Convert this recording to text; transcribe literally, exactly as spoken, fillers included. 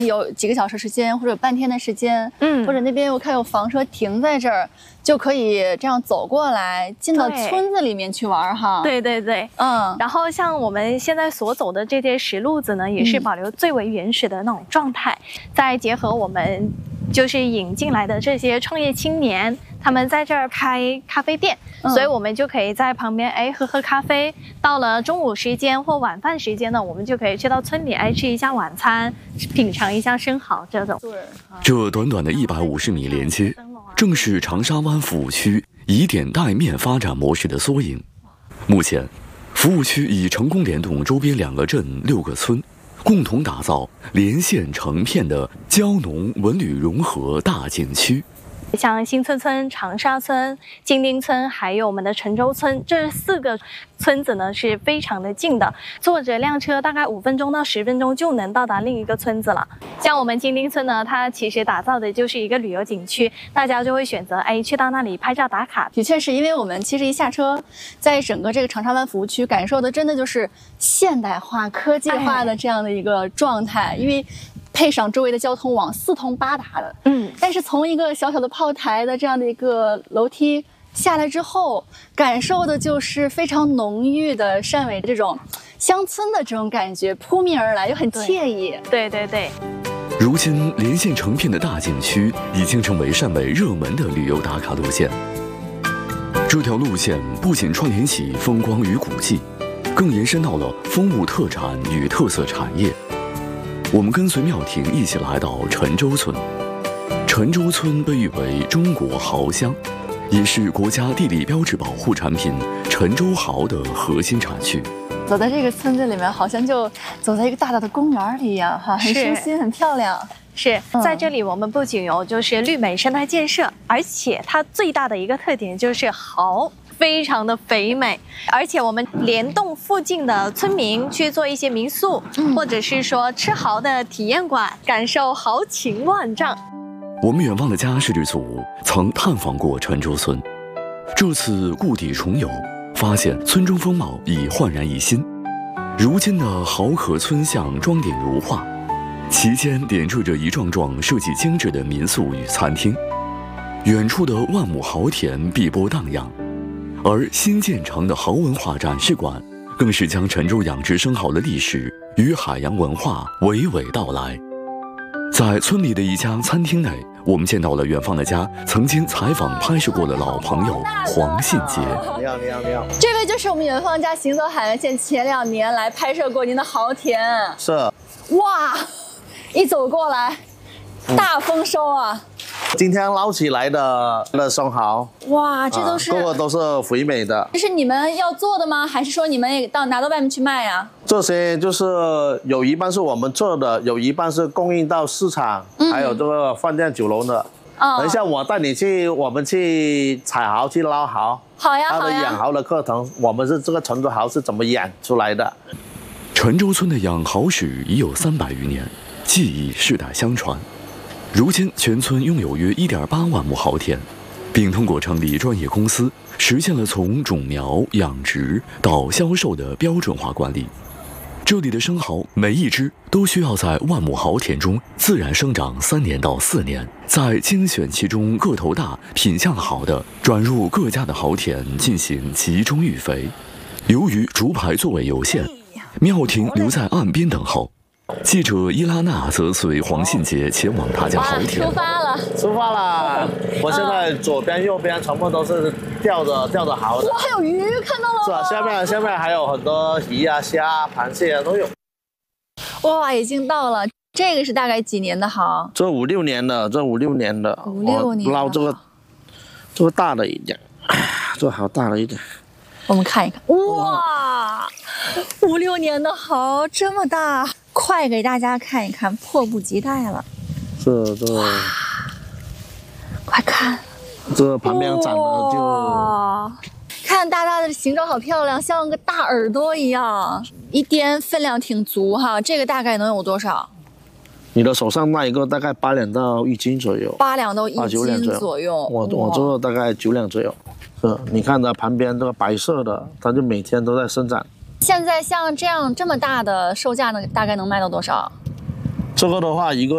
有几个小时时间，或者有半天的时间， 嗯， 或者那边我看有房车停在这儿，就可以这样走过来，进到村子里面去玩哈。 对对对， 嗯。 然后像我们现在所走的这些石路子呢，也是保留最为原始的那种状态，嗯、再结合我们就是引进来的这些创业青年。他们在这儿开咖啡店，嗯、所以我们就可以在旁边哎喝喝咖啡。到了中午时间或晚饭时间呢，我们就可以去到村里哎吃一下晚餐，品尝一下生蚝这种。 这短短的一百五十米连接，正是长沙湾服务区以点带面发展模式的缩影。目前，服务区已成功联动周边两个镇、六个村，共同打造连线成片的蕉农文旅融合大景区。 像新村村、长沙村、金丁村，还有我们的陈州村，这四个村子呢是非常的近的，坐着辆车大概五分钟到十分钟就能到达另一个村子了。像我们金丁村呢，它其实打造的就是一个旅游景区，大家就会选择哎去到那里拍照打卡。 的确是因为我们其实一下车，在整个这个长沙湾服务区感受的真的就是现代化、科技化的这样的一个状态，哎、因为。配上周围的交通网，四通八达的，嗯，但是从一个小小的炮台的这样的一个楼梯下来之后，感受的就是非常浓郁的汕尾这种乡村的这种感觉，扑面而来，又很惬意。 对对对。 如今连线成片的大景区已经成为汕尾热门的旅游打卡路线。这条路线不仅串联起风光与古迹，更延伸到了风物特产与特色产业。我们跟随妙婷一起来到陈州村。陈州村被誉为中国蚝乡，也是国家地理标志保护产品陈州蚝的核心产区。 走在这个村子里面，好像就走在一个大大的公园里一样，哈，很舒心，很漂亮。 是在这里，我们不仅有就是绿美生态建设，而且它最大的一个特点就是蚝。非常的肥美，而且我们联动附近的村民去做一些民宿，嗯、或者是说吃蚝的体验馆，感受豪情万丈。 我们远方的家摄制组曾探访过陈州村，这次故地重游，发现村中风貌已焕然一新。如今的蚝壳村巷装点如画，其间点缀着一幢幢设计精致的民宿与餐厅，远处的万亩蚝田碧波荡漾。而新建成的蚝文化展示馆，更是将陈州养殖生蚝的历史与海洋文化娓娓道来。在村里的一家餐厅内，我们见到了远方的家曾经采访拍摄过的老朋友黄信杰。 你好，你好，你好。 这位就是我们远方家行走海岸线前两年来拍摄过您的蚝田。 是。 哇，一走过来，大丰收啊！ 今天捞起来的的生蚝， 哇，这都是、 啊、个个都是肥美的。 这是你们要做的吗？还是说你们也到拿到外面去卖呀、啊？ 这些就是有一半是我们做的，有一半是供应到市场，嗯、还有这个饭店酒楼的。哦、等一下我带你去，我们去采蚝，去捞蚝。 好呀， 它的养蚝的课程，我们是这个陈州蚝是怎么养出来的？ 陈州村的养蚝史已有三百余年，技艺世代相传。如今，全村拥有约 一点八万亩蚝田，并通过成立专业公司，实现了从种苗、养殖到销售的标准化管理。这里的生蚝每一只都需要在万亩蚝田中自然生长三年到四年，在精选其中个头大、品相好的，转入各家的蚝田进行集中育肥。由于竹排座位有限，妙婷留在岸边等候。记者伊拉娜则随黄信杰前往他家蚝田。 出发了， 出发了！我现在左边、右边全部都是吊着吊着蚝的。 哇，还有鱼，看到了吗？ 是啊，下面下面还有很多鱼啊、虾、螃蟹啊都有。 哇，已经到了。这个是大概几年的蚝？ 这五六年的，这五六年的。 五六年。 捞这个，这个大了一点，这个好大了一点。 我们看一看。哇，五六年的蚝这么大。快给大家看一看，迫不及待了。 这这， 快看， 这旁边长的就， 看大大的形状好漂亮，像个大耳朵一样。一颠分量挺足哈，这个大概能有多少？ 你的手上那一个大概八两到一斤左右。 八两到一斤左右。 我我这个大概九两左右。是，你看它旁边这个白色的，它就每天都在生长。 现在像这样这么大的售价呢，大概能卖到多少？ 这个的话，一个